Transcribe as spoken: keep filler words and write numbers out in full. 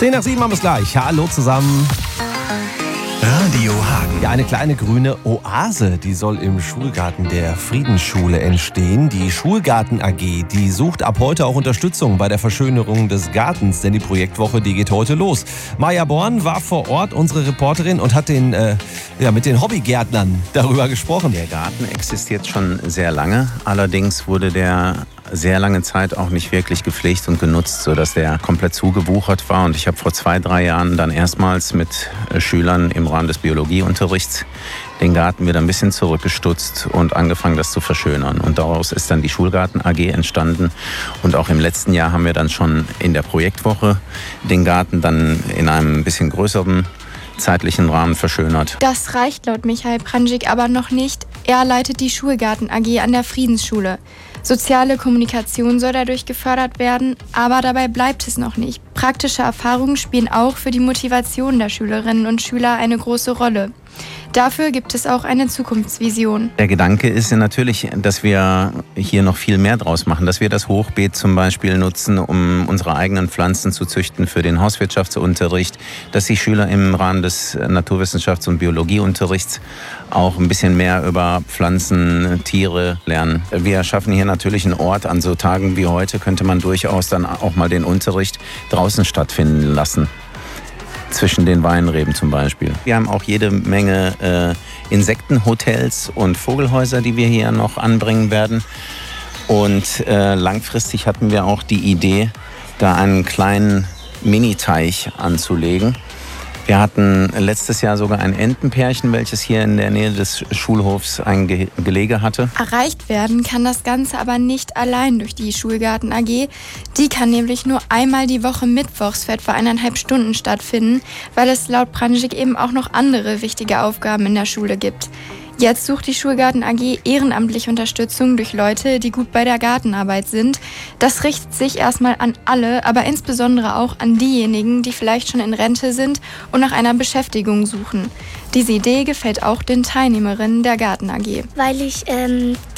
Zehn nach sieben haben wir es gleich. Hallo zusammen. Radio Hagen. Ja, eine kleine grüne Oase, die soll im Schulgarten der Friedensschule entstehen. Die Schulgarten A G, die sucht ab heute auch Unterstützung bei der Verschönerung des Gartens, denn die Projektwoche, die geht heute los. Maja Born war vor Ort, unsere Reporterin, und hat den, äh, ja, mit den Hobbygärtnern darüber gesprochen. Der Garten existiert schon sehr lange, allerdings wurde der sehr lange Zeit auch nicht wirklich gepflegt und genutzt, sodass der komplett zugewuchert war. Und ich habe vor zwei, drei Jahren dann erstmals mit Schülern im Rahmen des Biologieunterrichts den Garten wieder ein bisschen zurückgestutzt und angefangen, das zu verschönern. Und daraus ist dann die Schulgarten A G entstanden. Und auch im letzten Jahr haben wir dann schon in der Projektwoche den Garten dann in einem bisschen größeren zeitlichen Rahmen verschönert. Das reicht laut Michael Pranjic aber noch nicht. Er leitet die Schulgarten A G an der Friedensschule. Soziale Kommunikation soll dadurch gefördert werden, aber dabei bleibt es noch nicht. Praktische Erfahrungen spielen auch für die Motivation der Schülerinnen und Schüler eine große Rolle. Dafür gibt es auch eine Zukunftsvision. Der Gedanke ist ja natürlich, dass wir hier noch viel mehr draus machen, dass wir das Hochbeet zum Beispiel nutzen, um unsere eigenen Pflanzen zu züchten für den Hauswirtschaftsunterricht, dass die Schüler im Rahmen des Naturwissenschafts- und Biologieunterrichts auch ein bisschen mehr über Pflanzen, Tiere lernen. Wir schaffen hier natürlich einen Ort. An so Tagen wie heute könnte man durchaus dann auch mal den Unterricht draußen stattfinden lassen. Zwischen den Weinreben zum Beispiel. Wir haben auch jede Menge äh, Insektenhotels und Vogelhäuser, die wir hier noch anbringen werden. Und äh, langfristig hatten wir auch die Idee, da einen kleinen Mini-Teich anzulegen. Wir hatten letztes Jahr sogar ein Entenpärchen, welches hier in der Nähe des Schulhofs ein Ge- Gelege hatte. Erreicht werden kann das Ganze aber nicht allein durch die Schulgarten A G. Die kann nämlich nur einmal die Woche mittwochs für etwa eineinhalb Stunden stattfinden, weil es laut Pranjic eben auch noch andere wichtige Aufgaben in der Schule gibt. Jetzt sucht die Schulgarten A G ehrenamtliche Unterstützung durch Leute, die gut bei der Gartenarbeit sind. Das richtet sich erstmal an alle, aber insbesondere auch an diejenigen, die vielleicht schon in Rente sind und nach einer Beschäftigung suchen. Diese Idee gefällt auch den Teilnehmerinnen der Garten A G. Weil ich ähm,